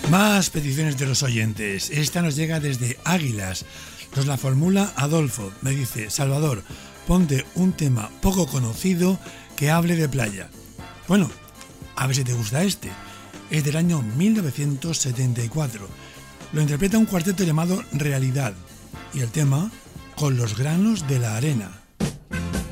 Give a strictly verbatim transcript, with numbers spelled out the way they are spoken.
Más peticiones de los oyentes. Esta nos llega desde Águilas. Nos la formula Adolfo. Me dice: Salvador, ponte un tema poco conocido que hable de playa. Bueno, a ver si te gusta este. Es del año mil novecientos setenta y cuatro. Lo interpreta un cuarteto llamado Realidad. Y el tema: Con los granos de la arena.